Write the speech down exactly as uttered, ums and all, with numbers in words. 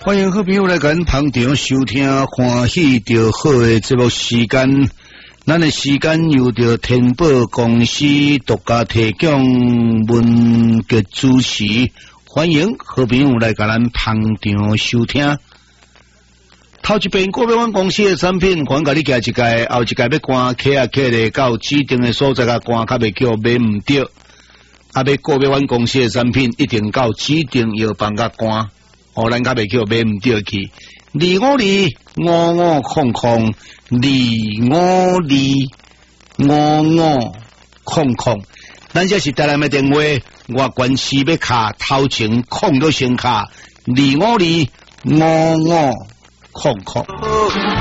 欢迎好朋友来跟捧场收听欢喜就好的节目时间，咱的时间由着天宝公司独家提供文节主持，欢迎好朋友来跟咱捧场收听。头一遍个别阮公司的产品，阮甲你寄一届，后一届要关客啊客咧，到指定的所在甲关，较袂叫买唔着。啊，要个别阮公司的产品，一定到指定药房甲关。哦，咱较袂叫买唔着去，二五二五五空空，二五二五五空空，咱这是台南的电话，我关系要卡头前空都先卡，二五二五五空空。